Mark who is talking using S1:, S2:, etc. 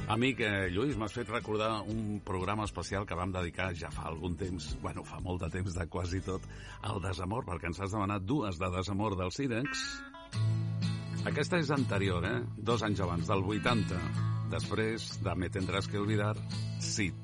S1: Amic Lluís, m'has fet recordar un programa especial que vam dedicar ja fa algun temps, bueno, fa molt de temps de quasi tot, al desamor, perquè ens has demanat dues de desamor dels Sírex. Aquesta és anterior, 2 anys abans, del 80. Després de Me tendrás que olvidar, sí,